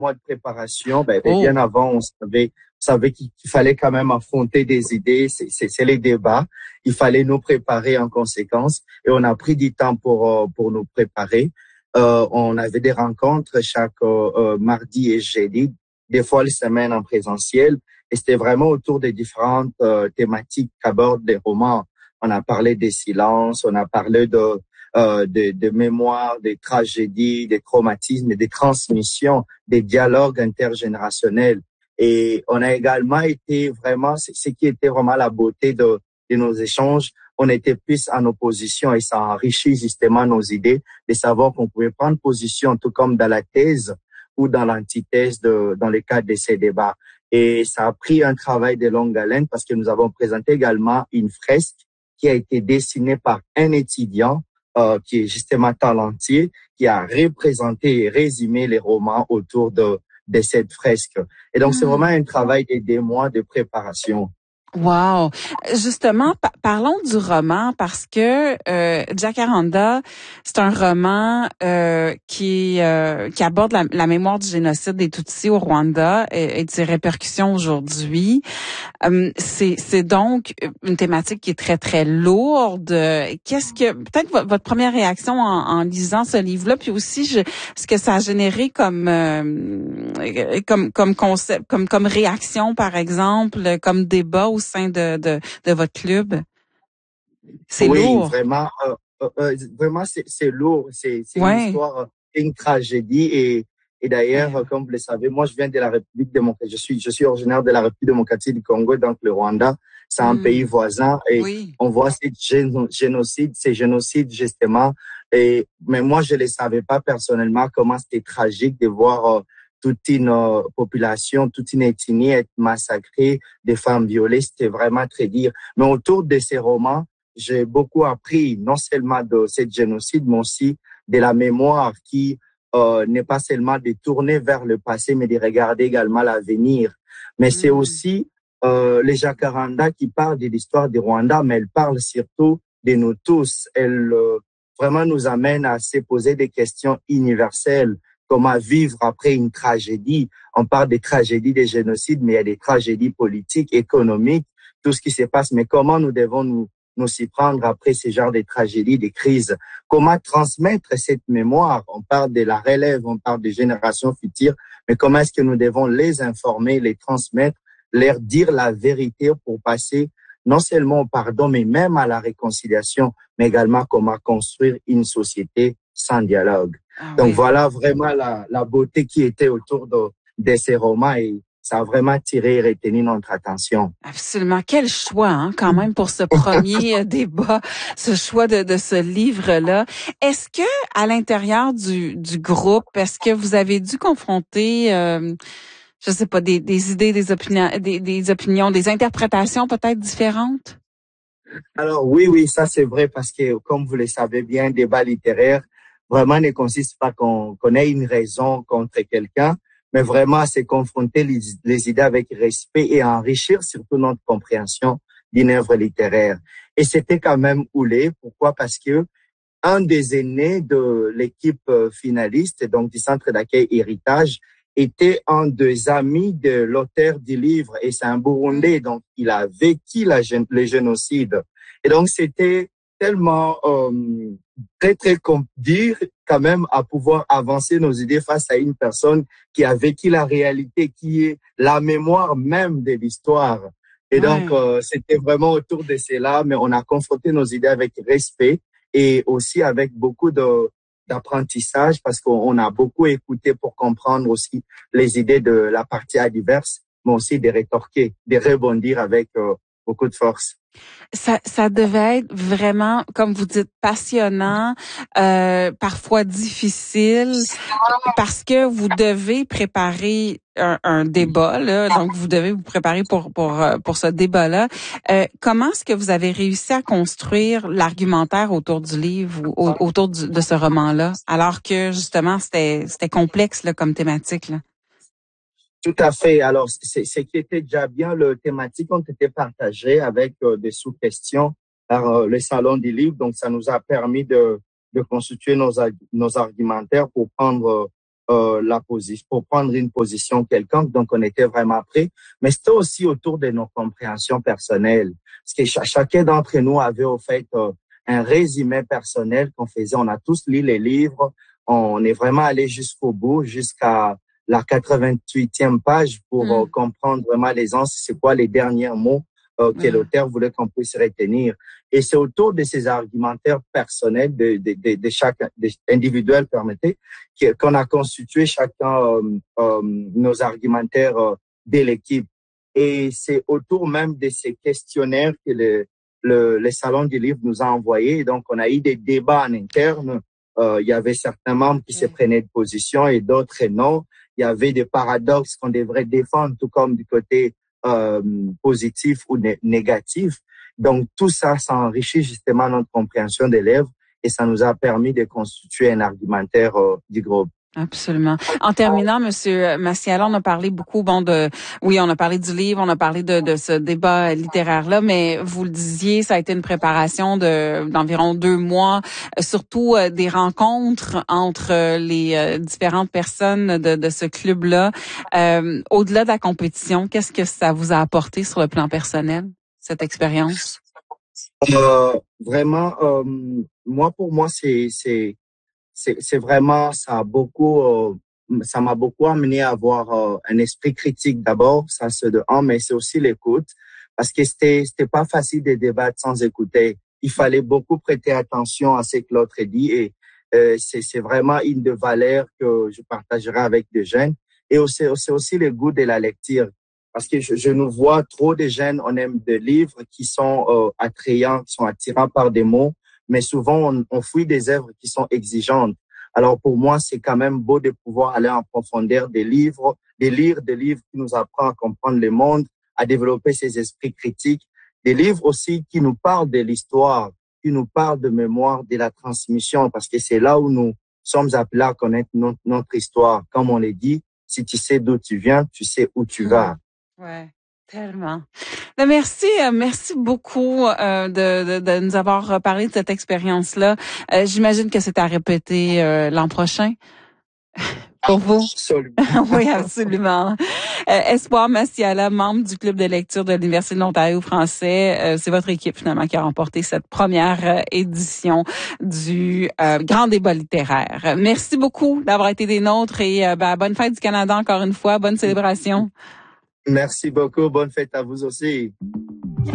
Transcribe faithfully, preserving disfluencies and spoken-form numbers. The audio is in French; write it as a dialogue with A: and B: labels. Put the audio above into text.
A: mois de préparation, ben, ben,
B: Oh.
A: bien avant, on savait, on savait qu'il, qu'il fallait quand même affronter des idées. C'est, c'est, c'est les débats. Il fallait nous préparer en conséquence. Et on a pris du temps pour, euh, pour nous préparer. Euh, on avait des rencontres chaque euh, euh, mardi et jeudi, des fois les semaines en présentiel. Et c'était vraiment autour des différentes euh, thématiques qu'abordent les romans. On a parlé des silences, on a parlé de euh, de, de mémoire, des tragédies, des traumatismes, des transmissions, des dialogues intergénérationnels. Et on a également été vraiment, c'est ce qui était vraiment la beauté de, de nos échanges, on était plus en opposition et ça enrichit justement nos idées de savoir qu'on pouvait prendre position, tout comme dans la thèse ou dans l'antithèse de, dans le cadre de ces débats. Et ça a pris un travail de longue haleine parce que nous avons présenté également une fresque qui a été dessinée par un étudiant euh, qui est justement talentueux, qui a représenté et résumé les romans autour de, de cette fresque. Et donc, mmh. c'est vraiment un travail de des mois de préparation.
B: Wow. Justement, pa- parlons du roman parce que euh, Jacaranda, c'est un roman euh, qui euh, qui aborde la, la mémoire du génocide des Tutsis au Rwanda et, et de ses répercussions aujourd'hui. Euh, c'est c'est donc une thématique qui est très très lourde. Qu'est-ce que peut-être votre première réaction en, en lisant ce livre-là, puis aussi je, ce que ça a généré comme euh, comme comme concept, comme comme réaction par exemple, comme débat au sein de de, de votre club. C'est
A: oui,
B: lourd.
A: Vraiment, euh, euh, vraiment c'est c'est lourd. C'est c'est
B: ouais.
A: une histoire, une tragédie et et d'ailleurs, ouais. comme vous le savez, moi je viens de la République démocratique. Je suis je suis originaire de la République démocratique du Congo, donc le Rwanda, c'est un mmh. pays voisin et oui. on voit ces génocides, ces génocides justement. Et mais moi je ne savais pas personnellement comment c'était tragique de voir euh, toute une euh, population, toute une ethnie être massacrée, des femmes violées. C'était vraiment très dur. Mais autour de ces romans, j'ai beaucoup appris non seulement de ce génocide, mais aussi de la mémoire qui euh, n'est pas seulement de tourner vers le passé, mais de regarder également l'avenir. Mais mmh. c'est aussi euh, les Jacaranda qui parlent de l'histoire du Rwanda, mais elle parle surtout de nous tous. Elle euh, vraiment nous amène à se poser des questions universelles. Comment vivre après une tragédie? On parle des tragédies des génocides, mais il y a des tragédies politiques, économiques, tout ce qui se passe. Mais comment nous devons nous nous s'y prendre après ces genres de tragédies, de crises? Comment transmettre cette mémoire? On parle de la relève, on parle des générations futures, mais comment est-ce que nous devons les informer, les transmettre, leur dire la vérité pour passer non seulement au pardon, mais même à la réconciliation, mais également comment construire une société sans dialogue. Ah, Donc oui. voilà vraiment la, la beauté qui était autour de, de ces romans et ça a vraiment tiré et retenu notre attention.
B: Absolument. Quel choix, hein, quand même, pour ce premier débat, ce choix de, de ce livre-là. Est-ce que, à l'intérieur du, du groupe, est-ce que vous avez dû confronter, euh, je sais pas, des, des idées, des opinions, des, des opinions, des interprétations peut-être différentes?
A: Alors oui, oui, ça c'est vrai parce que, comme vous le savez bien, un débat littéraire vraiment ne consiste pas qu'on, qu'on ait une raison contre quelqu'un, mais vraiment à se confronter les, les idées avec respect et à enrichir surtout notre compréhension d'une œuvre littéraire. Et c'était quand même houlé. Pourquoi? Parce que un des aînés de l'équipe finaliste, donc du centre d'accueil Héritage, était un des amis de l'auteur du livre et c'est un Burundais, donc il a vécu la, le génocide. Et donc c'était tellement euh, très très dur quand même à pouvoir avancer nos idées face à une personne qui a vécu la réalité, qui est la mémoire même de l'histoire. Et ouais. donc euh, c'était vraiment autour de cela, mais on a confronté nos idées avec respect et aussi avec beaucoup de d'apprentissage parce qu'on a beaucoup écouté pour comprendre aussi les idées de la partie adverse, mais aussi de rétorquer, de rebondir avec euh, beaucoup de force.
B: Ça, ça devait être vraiment, comme vous dites, passionnant, euh, parfois difficile, parce que vous devez préparer un, un débat, là, donc vous devez vous préparer pour pour pour ce débat-là. Euh, comment est-ce que vous avez réussi à construire l'argumentaire autour du livre ou autour du, de ce roman-là, alors que justement c'était c'était complexe là comme thématique là?
A: Tout à fait. Alors, c'est ce qui était déjà bien, le thématique ont été partagées avec euh, des sous-questions par euh, le Salon du livre. Donc, ça nous a permis de, de constituer nos, nos argumentaires pour prendre euh, la position, pour prendre une position quelconque. Donc, on était vraiment prêts. Mais c'était aussi autour de nos compréhensions personnelles. Parce que ch chacun d'entre nous avait, au fait, euh, un résumé personnel qu'on faisait. On a tous lu les livres. On est vraiment allé jusqu'au bout, jusqu'à la quatre-vingt-huitième page pour mmh. euh, comprendre vraiment les ans, c'est quoi les derniers mots euh, que mmh. l'auteur voulait qu'on puisse retenir. Et c'est autour de ces argumentaires personnels de, de, de, de chaque de, individuel, permettez, qu'on a constitué chacun euh, euh, nos argumentaires euh, de l'équipe. Et c'est autour même de ces questionnaires que le, le, le Salon du Livre nous a envoyés. Donc, on a eu des débats en interne. Euh, il y avait certains membres qui mmh. se prenaient de position et d'autres non. Il y avait des paradoxes qu'on devrait défendre, tout comme du côté euh, positif ou né négatif. Donc, tout ça, ça enrichit justement notre compréhension des livres et ça nous a permis de constituer un argumentaire euh, du groupe.
B: Absolument. En terminant, Monsieur Massiala, on a parlé beaucoup, bon, de, oui, on a parlé du livre, on a parlé de, de ce débat littéraire-là, mais vous le disiez, ça a été une préparation de d'environ deux mois, surtout euh, des rencontres entre euh, les euh, différentes personnes de, de ce club-là. Euh, au-delà de la compétition, qu'est-ce que ça vous a apporté sur le plan personnel, cette expérience?
A: Euh, vraiment, euh, moi, pour moi, c'est, c'est, c'est, c'est vraiment, ça a beaucoup, euh, ça m'a beaucoup amené à avoir euh, un esprit critique d'abord, ça c'est de un, mais c'est aussi l'écoute, parce que c'était, c'était pas facile de débattre sans écouter. Il fallait beaucoup prêter attention à ce que l'autre dit et euh, c'est, c'est vraiment une de valeurs que je partagerai avec des jeunes. Et aussi, c'est aussi le goût de la lecture. Parce que je, je nous vois trop de jeunes, on aime des livres qui sont euh, attrayants, qui sont attirants par des mots, mais souvent on, on fuit des œuvres qui sont exigeantes. Alors pour moi, c'est quand même beau de pouvoir aller en profondeur des livres, de lire des livres qui nous apprennent à comprendre le monde, à développer ses esprits critiques, des livres aussi qui nous parlent de l'histoire, qui nous parlent de mémoire, de la transmission, parce que c'est là où nous sommes appelés à connaître notre, notre histoire. Comme on l'a dit, si tu sais d'où tu viens, tu sais où tu vas.
B: Ouais, tellement. Merci, merci beaucoup euh, de, de, de nous avoir parlé de cette expérience-là. Euh, j'imagine que c'est à répéter euh, l'an prochain pour vous.
A: Absolument.
B: Oui, absolument. Euh, Espoir Massiala, membre du club de lecture de l'Université de l'Ontario français. Euh, c'est votre équipe finalement qui a remporté cette première euh, édition du euh, Grand Débat littéraire. Merci beaucoup d'avoir été des nôtres et euh, ben, bonne fête du Canada encore une fois, bonne célébration.
A: Merci beaucoup. Bonne fête à vous aussi.